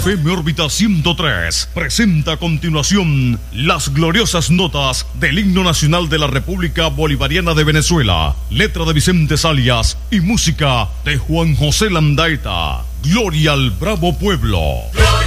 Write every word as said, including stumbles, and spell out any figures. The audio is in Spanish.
F M Órbita ciento tres presenta a continuación las gloriosas notas del himno nacional de la República Bolivariana de Venezuela, letra de Vicente Salias y música de Juan José Landaeta. Gloria al bravo pueblo. ¡Gloria!